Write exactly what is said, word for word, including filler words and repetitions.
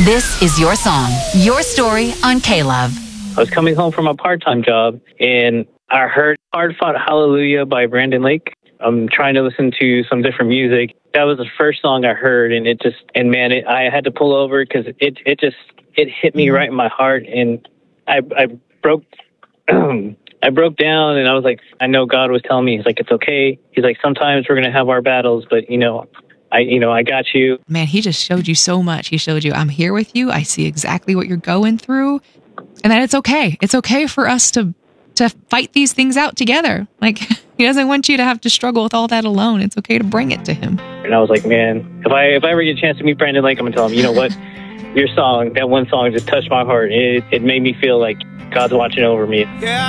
This is your song, your story on K-Love. I was coming home from a part-time job, and I heard Hard Fought Hallelujah by Brandon Lake. I'm trying to listen to some different music. That was the first song I heard, and it just, and man, it, I had to pull over because it, it just, it hit me right in my heart, and I, I broke, I broke down, and I was like, I know God was telling me, he's like, it's okay. He's like, sometimes we're going to have our battles, but you know, I, you know, I got you. Man, he just showed you so much. He showed you, I'm here with you. I see exactly what you're going through, and that it's okay. It's okay for us to, to fight these things out together. Like, he doesn't want you to have to struggle with all that alone. It's okay to bring it to him. And I was like, man, if I if I ever get a chance to meet Brandon Lake, I'm going to tell him, you know what? Your song, that one song just touched my heart. It, it made me feel like God's watching over me. Yeah.